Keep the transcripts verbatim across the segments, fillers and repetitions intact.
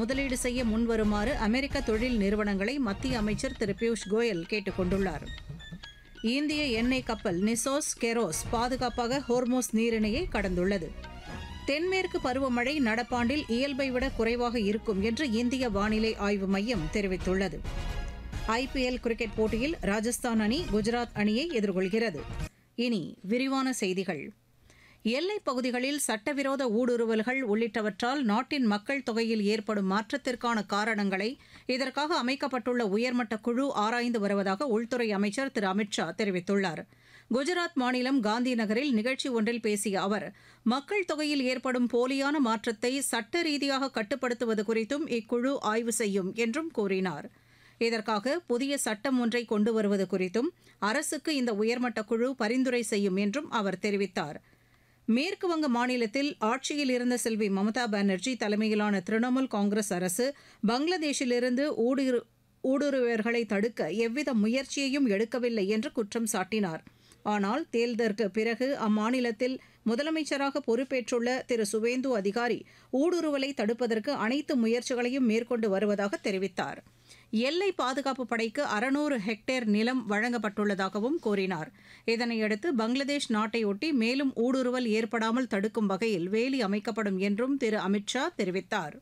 முதலீடு செய்ய முன்வருமாறு அமெரிக்க தொழில் நிறுவனங்களை மத்திய அமைச்சர் திரு பியூஷ் கோயல் கேட்டுக் கொண்டுள்ளார். இந்திய எண்ணெய் கப்பல் நிசோஸ் கெரோஸ் பாதுகாப்பாக ஹோர்மோஸ் நீரிணையை கடந்துள்ளது. தென்மேற்கு பருவமழை நடப்பாண்டில் இயல்பை விட குறைவாக இருக்கும் என்று இந்திய வானிலை ஆய்வு மையம் தெரிவித்துள்ளது. ஐபிஎல் கிரிக்கெட் போட்டியில் ராஜஸ்தான் அணி குஜராத் அணியை எதிர்கொள்கிறது. இனி விரிவான செய்திகள். எல்லைப் பகுதிகளில் சட்டவிரோத ஊடுருவல்கள் உள்ளிட்டவற்றால் நாட்டின் மக்கள் தொகையில் ஏற்படும் மாற்றத்திற்கான காரணங்களை இதற்காக அமைக்கப்பட்டுள்ள உயர்மட்ட குழு ஆராய்ந்து வருவதாக உள்துறை அமைச்சர் திரு அமித் ஷா தெரிவித்துள்ளார். குஜராத் மாநிலம் காந்தி நகரில் நிகழ்ச்சி ஒன்றில் பேசிய அவர், மக்கள் தொகையில் ஏற்படும் போலியான மாற்றத்தை சட்ட ரீதியாக கட்டுப்படுத்துவது குறித்தும் இக்குழு ஆய்வு செய்யும் என்றும் கூறினார். இதற்காக புதிய சட்டம் ஒன்றை கொண்டு வருவது குறித்தும் அரசுக்கு இந்த உயர்மட்ட குழு பரிந்துரை செய்யும் என்றும் அவர் தெரிவித்தார். மேற்குவங்க மாநிலத்தில் ஆட்சியில் இருந்த செல்வி மம்தா பானர்ஜி தலைமையிலான திரிணாமுல் காங்கிரஸ் அரசு பங்களாதேஷிலிருந்து ஊடுரு ஊடுருவர்களை தடுக்க எவ்வித முயற்சியையும் எடுக்கவில்லை என்று குற்றம் சாட்டினார். ஆனால் தேர்தலுக்கு பிறகு அம்மாநிலத்தில் முதலமைச்சராக பொறுப்பேற்றுள்ள திரு சுவேந்து அதிகாரி ஊடுருவலை தடுப்பதற்கு அனைத்து முயற்சிகளையும் மேற்கொண்டு வருவதாக தெரிவித்தார். எல்லை பாதுகாப்பு படைக்கு அறுநூறு ஹெக்டேர் நிலம் வழங்கப்பட்டுள்ளதாகவும் கூறினார். இதனையடுத்து பங்களாதேஷ் நாட்டையொட்டி மேலும் ஊடுருவல் ஏற்படாமல் தடுக்கும் வகையில் வேலி அமைக்கப்படும் என்றும் திரு அமித் ஷா தெரிவித்தார்.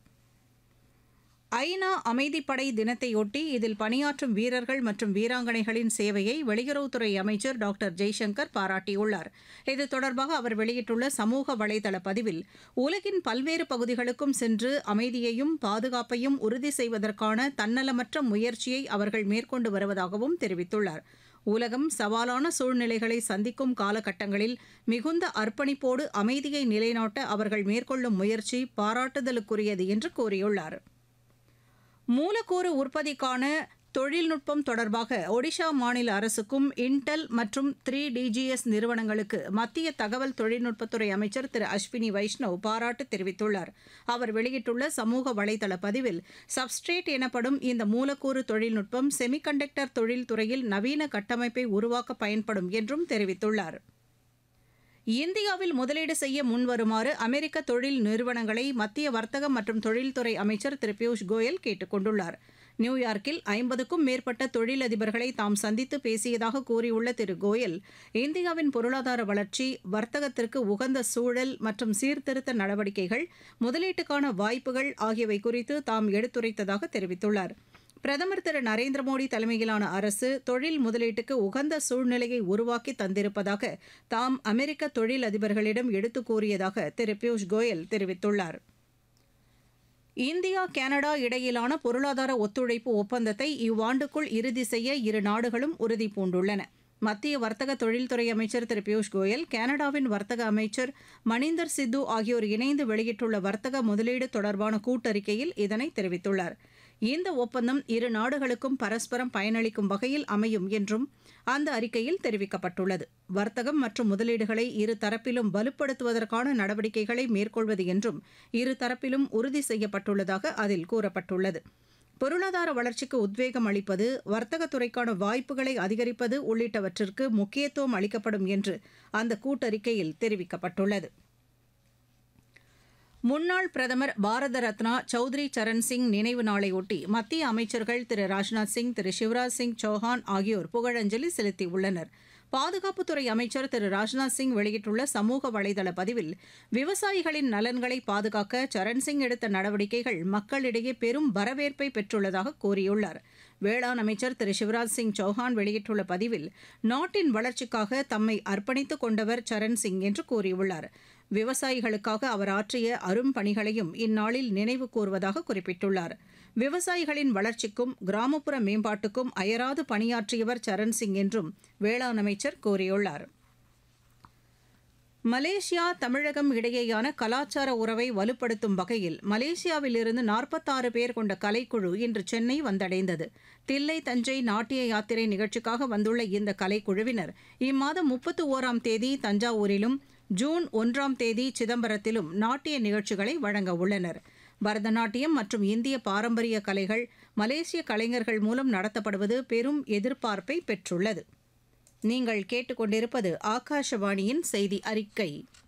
ஐநா அமைதிப்படை தினத்தையொட்டி இதில் பணியாற்றும் வீரர்கள் மற்றும் வீராங்கனைகளின் சேவையை வெளியுறவுத்துறை அமைச்சர் டாக்டர் ஜெய்சங்கர் பாராட்டியுள்ளார். இது தொடர்பாக அவர் வெளியிட்டுள்ள சமூக வலைதள பதிவில், உலகின் பல்வேறு பகுதிகளுக்கும் சென்று அமைதியையும் பாதுகாப்பையும் உறுதி செய்வதற்கான தன்னலமற்ற முயற்சியை அவர்கள் மேற்கொண்டு வருவதாகவும் தெரிவித்துள்ளார். உலகம் சவாலான சூழ்நிலைகளை சந்திக்கும் காலகட்டங்களில் மிகுந்த அர்ப்பணிப்போடு அமைதியை நிலைநாட்ட அவர்கள் மேற்கொள்ளும் முயற்சி பாராட்டுதலுக்குரியது என்று கூறியுள்ளார். மூலக்கூறு உற்பத்திக்கான தொழில்நுட்பம் தொடர்பாக ஒடிஷா மாநில அரசுக்கும் இன்டெல் மற்றும் த்ரீ டிஜிஎஸ் நிறுவனங்களுக்கு மத்திய தகவல் தொழில்நுட்பத்துறை அமைச்சர் திரு அஸ்வினி வைஷ்ணவ் பாராட்டு தெரிவித்துள்ளார். அவர் வெளியிட்டுள்ள சமூக வலைதள பதிவில், சப்ஸ்ட்ரேட் எனப்படும் இந்த மூலக்கூறு தொழில்நுட்பம் செமிகண்டக்டர் தொழில்துறையில் நவீன கட்டமைப்பை உருவாக்க பயன்படும் என்றும் தெரிவித்துள்ளார். இந்தியாவில் முதலீடு செய்ய முன்வருமாறு அமெரிக்க தொழில் நிறுவனங்களை மத்திய வர்த்தகம் மற்றும் தொழில்துறை அமைச்சர் திரு பியூஷ் கோயல் கேட்டுக் கொண்டுள்ளார். நியூயார்க்கில் ஐம்பதுக்கும் மேற்பட்ட தொழிலதிபர்களை தாம் சந்தித்து பேசியதாக கூறியுள்ள திரு கோயல், இந்தியாவின் பொருளாதார வளர்ச்சி, வர்த்தகத்திற்கு உகந்த சூழல் மற்றும் சீர்திருத்த நடவடிக்கைகள், முதலீட்டுக்கான வாய்ப்புகள் ஆகியவை குறித்து தாம் எடுத்துரைத்ததாக தெரிவித்துள்ளார். பிரதமர் திரு நரேந்திர மோடி தலைமையிலான அரசு தொழில் முதலீட்டுக்கு உகந்த சூழ்நிலையை உருவாக்கி தந்திருப்பதாக தாம் அமெரிக்க தொழில் அதிபர்களிடம் எடுத்துக் கூறியதாக திரு பியூஷ் கோயல் தெரிவித்துள்ளார். இந்தியா கனடா இடையிலான பொருளாதார ஒத்துழைப்பு ஒப்பந்தத்தை இவ்வாண்டுக்குள் இறுதி செய்ய இரு நாடுகளும் உறுதி பூண்டுள்ளன. மத்திய வர்த்தக தொழில்துறை அமைச்சர் திரு பியூஷ் கோயல், கனடாவின் வர்த்தக அமைச்சர் மணிந்தர் சித்து ஆகியோர் இணைந்து வெளியிட்டுள்ள வர்த்தக முதலீடு தொடர்பான கூட்டறிக்கையில் இதனை தெரிவித்துள்ளார். இந்த ஒப்பந்தம் இரு நாடுகளுக்கும் பரஸ்பரம் பயனளிக்கும் வகையில் அமையும் என்றும் அந்த அறிக்கையில் தெரிவிக்கப்பட்டுள்ளது. வர்த்தகம் மற்றும் முதலீடுகளை இரு தரப்பிலும் வலுப்படுத்துவதற்கான நடவடிக்கைகளை மேற்கொள்வது என்றும் இரு தரப்பிலும் உறுதி செய்யப்பட்டுள்ளதாக அதில் கூறப்பட்டுள்ளது. பொருளாதார வளர்ச்சிக்கு உத்வேகம் அளிப்பது, வர்த்தகத்துறைக்கான வாய்ப்புகளை அதிகரிப்பது உள்ளிட்டவற்றிற்கு முக்கியத்துவம் அளிக்கப்படும் என்று அந்த கூட்டறிக்கையில் தெரிவிக்கப்பட்டுள்ளது. முன்னாள் பிரதமர் பாரத ரத்னா சௌத்ரி சரண் சிங் நினைவு நாளையொட்டி மத்திய அமைச்சர்கள் திரு ராஜ்நாத் சிங், திரு சிவராஜ் சிங் சௌஹான் ஆகியோர் புகழஞ்சலி செலுத்தியுள்ளனர். பாதுகாப்புத்துறை அமைச்சர் திரு ராஜ்நாத் சிங் வெளியிட்டுள்ள சமூக வலைதள பதிவில், விவசாயிகளின் நலன்களை பாதுகாக்க சரண்சிங் எடுத்த நடவடிக்கைகள் மக்களிடையே பெரும் வரவேற்பை பெற்றுள்ளதாக கூறியுள்ளார். வேளாண் அமைச்சர் திரு சிவராஜ் சிங் சௌஹான் வெளியிட்டுள்ள பதிவில், நாட்டின் வளர்ச்சிக்காக தம்மை அர்ப்பணித்துக் கொண்டவர் சரண்சிங் என்று கூறியுள்ளார். விவசாயிகளுக்காக அவர் ஆற்றிய அரும் பணிகளையும் இந்நாளில் நினைவு கூர்வதாக குறிப்பிட்டுள்ளார். விவசாயிகளின் வளர்ச்சிக்கும் கிராமப்புற மேம்பாட்டுக்கும் அயராது பணியாற்றியவர் சரண்சிங் என்றும் வேளாண் அமைச்சர் கூறியுள்ளார். மலேசியா தமிழகம் இடையேயான கலாச்சார உறவை வலுப்படுத்தும் வகையில் மலேசியாவிலிருந்து நாற்பத்தாறு பேர் கொண்ட கலைக்குழு இன்று சென்னை வந்தடைந்தது. தில்லை தஞ்சை நாட்டிய யாத்திரை நிகழ்ச்சிக்காக வந்துள்ள இந்த கலைக்குழுவினர் இம்மாதம் முப்பத்தி ஓராம் தேதி தஞ்சாவூரிலும் ஜூன் ஒன்றாம் தேதி சிதம்பரத்திலும் நாட்டிய நிகழ்ச்சிகளை வழங்க உள்ளனர். பரதநாட்டியம் மற்றும் இந்திய பாரம்பரிய கலைகள் மலேசிய கலைஞர்கள் மூலம் நடத்தப்படுவது பெரும் எதிர்பார்ப்பை பெற்றுள்ளது. நீங்கள் கேட்டுக்கொண்டிருப்பது ஆகாஷவாணியின் செய்தி அறிக்கை.